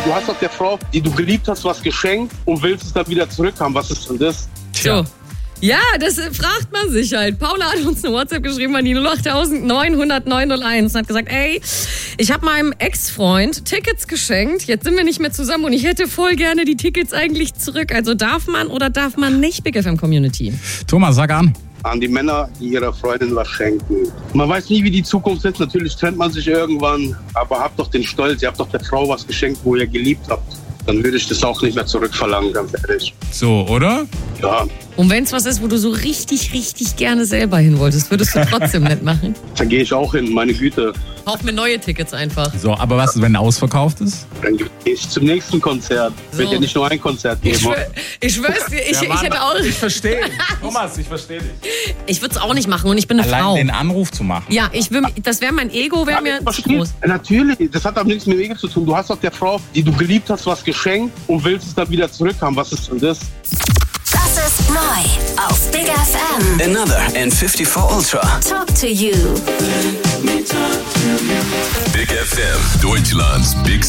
Du hast doch der Frau, die du geliebt hast, was geschenkt und willst es dann wieder zurückhaben. Was ist denn das? So. Ja, das fragt man sich halt. Paula hat uns eine WhatsApp geschrieben an die 08900 901 und hat gesagt, ey, ich habe meinem Ex-Freund Tickets geschenkt, jetzt sind wir nicht mehr zusammen und ich hätte voll gerne die Tickets eigentlich zurück. Also darf man oder darf man nicht, Big FM Community? Thomas, sag an. An die Männer, die ihrer Freundin was schenken. Man weiß nie, wie die Zukunft ist. Natürlich trennt man sich irgendwann, aber habt doch den Stolz. Ihr habt doch der Frau was geschenkt, wo ihr geliebt habt. Dann würde ich das auch nicht mehr zurückverlangen, ganz ehrlich. So, oder? Ja. Und wenn es was ist, wo du so richtig, richtig gerne selber hin wolltest, würdest du trotzdem nicht machen? Da gehe ich auch hin, meine Güte. Kauf mir neue Tickets einfach. So, aber was ist, wenn ausverkauft ist? Dann gehe ich zum nächsten Konzert. Es wird ja nicht nur ein Konzert geben. Ich schwör's dir, ich hätte auch... Ich verstehe dich. Thomas, ich verstehe dich. Ich würde es auch nicht machen und ich bin eine Allein Frau. den Anruf zu machen. Ja, das wäre mein Ego, wäre mir zu groß. Natürlich, das hat aber nichts mit Ego zu tun. Du hast doch der Frau, die du geliebt hast, was geschenkt und willst es dann wieder zurückhaben. Was ist denn das? Das ist neu auf Big FM. Another and 54 Ultra. Talk to you. Big FM, Deutschlands Big